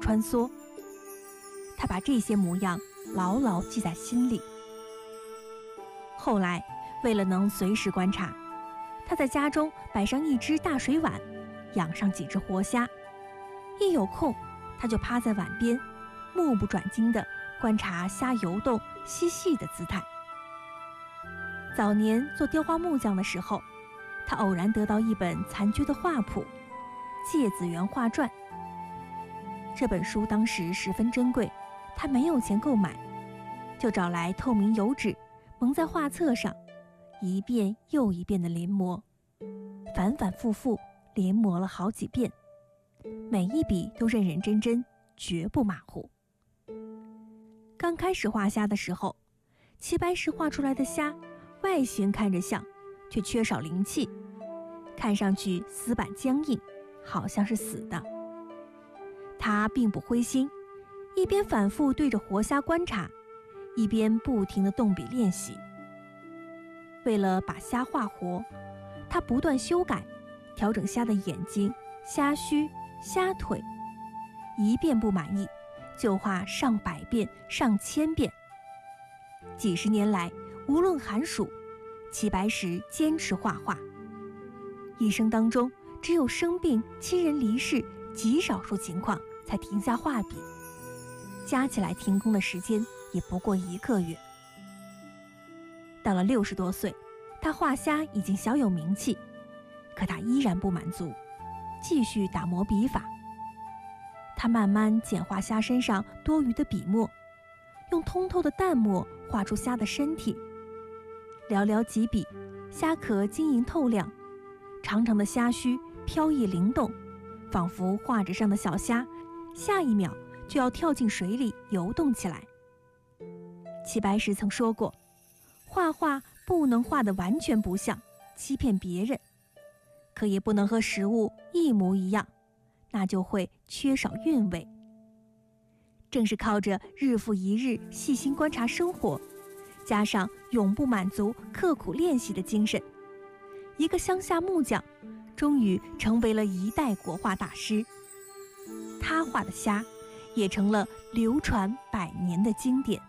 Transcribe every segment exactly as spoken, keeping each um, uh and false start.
穿梭。他把这些模样牢牢记在心里。后来为了能随时观察，他在家中摆上一只大水碗，养上几只活虾，一有空他就趴在碗边，目不转睛地观察虾游动嬉戏的姿态。早年做雕花木匠的时候，他偶然得到一本残缺的画谱《芥子园画传》。这本书当时十分珍贵，他没有钱购买，就找来透明油纸蒙在画册上，一遍又一遍地临摹，反反复复临摹了好几遍，每一笔都认认真真，绝不马虎。刚开始画虾的时候，齐白石画出来的虾外形看着像，却缺少灵气，看上去死板僵硬，好像是死的。他并不灰心，一边反复对着活虾观察，一边不停地动笔练习。为了把虾画活，他不断修改，调整虾的眼睛、虾须、虾腿，一遍不满意就画上百遍、上千遍。几十年来，无论寒暑，齐白石坚持画画。一生当中，只有生病、亲人离世极少数情况才停下画笔，加起来停工的时间也不过一个月。到了六十多岁，他画虾已经小有名气，可他依然不满足，继续打磨笔法。他慢慢简化虾身上多余的笔墨，用通透的淡墨画出虾的身体。寥寥几笔，虾壳晶莹透亮，长长的虾须飘逸灵动，仿佛画纸上的小虾下一秒就要跳进水里游动起来。齐白石曾说过，画画不能画得完全不像，欺骗别人，可也不能和实物一模一样，那就会缺少韵味。正是靠着日复一日细心观察生活，加上永不满足、刻苦练习的精神，一个乡下木匠终于成为了一代国画大师。他画的虾也成了流传百年的经典。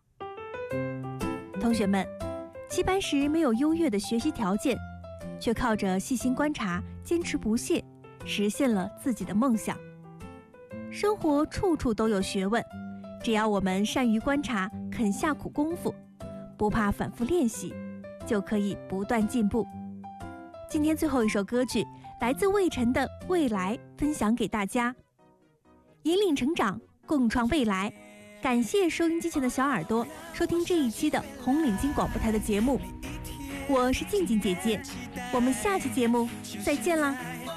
同学们，齐白石没有优越的学习条件，却靠着细心观察、坚持不懈，实现了自己的梦想。生活处处都有学问，只要我们善于观察，肯下苦功夫，不怕反复练习，就可以不断进步。今天最后一首歌曲来自魏晨的《未来》，分享给大家。引领成长，共创未来。感谢收音机前的小耳朵收听这一期的红领巾广播台的节目，我是静静姐姐，我们下期节目再见啦。